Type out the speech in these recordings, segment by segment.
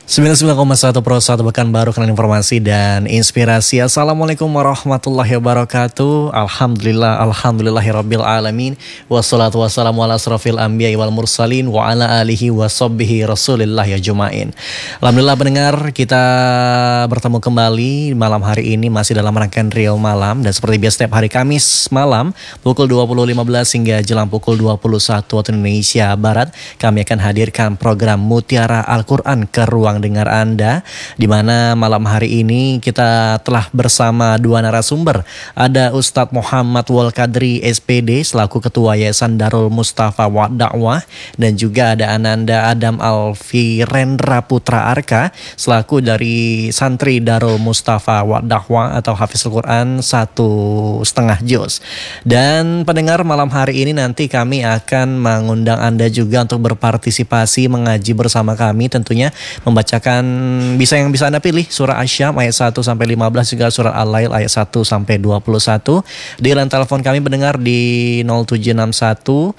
99,1 Pro 1 Pekanbaru, kalian informasi dan inspirasi. Assalamualaikum warahmatullahi wabarakatuh. Alhamdulillahirabbil alamin. Wassalatu wassalamu ala asrofil anbiya'i wal mursalin wa ala alihi wa sahbihi rasulillah ya jumain. Alhamdulillah pendengar, kita bertemu kembali malam hari ini masih dalam rangkaian Riau Malam. Dan seperti biasa setiap hari Kamis malam pukul 20.15 hingga jelang pukul 21 waktu Indonesia Barat, kami akan hadirkan program Mutiara Al-Quran ke ruang dengar Anda, di mana malam hari ini kita telah bersama dua narasumber. Ada Ustadz Muhammad Wal Qadri SPD selaku Ketua Yayasan Darul Mustafa wa Dakwah, dan juga ada Ananda Adam Alfirendra Putra Arka selaku dari santri Darul Mustafa wa Dakwah atau Hafizul Quran 1,5 juz. Dan pendengar, malam hari ini nanti kami akan mengundang Anda juga untuk berpartisipasi mengaji bersama kami, tentunya membacakan bisa Anda pilih surah Asy-Syams ayat 1 sampai 15, juga surah Al-Lail ayat 1 sampai 21. Di line telepon kami pendengar di 0761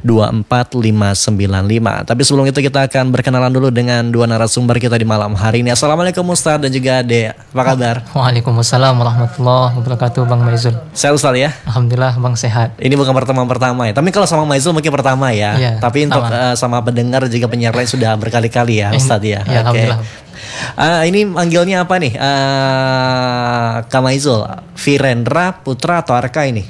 24595. Tapi sebelum itu kita akan berkenalan dulu dengan dua narasumber kita di malam hari ini. Assalamualaikum Ustaz dan juga Ade. Apa kabar? Waalaikumsalam warahmatullahi wabarakatuh, Bang Maizul. Sehat Ustaz ya? Alhamdulillah Bang sehat. Ini bukan pertemuan pertama ya. Tapi kalau sama Maizul mungkin pertama ya. Iya, tapi untuk sama pendengar juga penyiar lain sudah berkali-kali ya Ustaz ya. Ya, Oke. Alhamdulillah. Ini manggilnya apa nih? Kak Maizul, Firendra Putra atau Arka ini?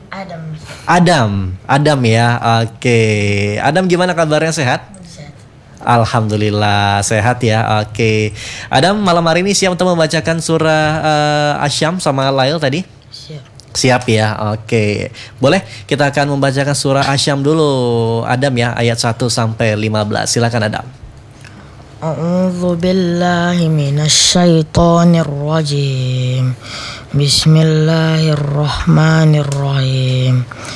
Adam ya. Oke. Adam, gimana kabarnya, sehat? Alhamdulillah sehat ya. Oke. Adam, malam hari ini siap untuk membacakan surah Asy-Syams sama Al-Lail tadi? Siap ya. Oke. Boleh kita akan membacakan surah Asy-Syams dulu Adam ya, ayat 1 sampai 15. Silakan Adam. A'udzu billahi minasyaitonir rajim. Bismillahirrahmanirrahim.